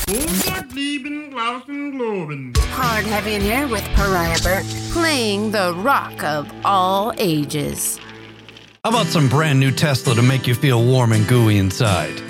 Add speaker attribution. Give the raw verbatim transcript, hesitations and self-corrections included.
Speaker 1: Hard, heavy, and here with Pariah Burke, playing the rock of all ages.
Speaker 2: How about some brand new Tesla to make you feel warm and gooey inside?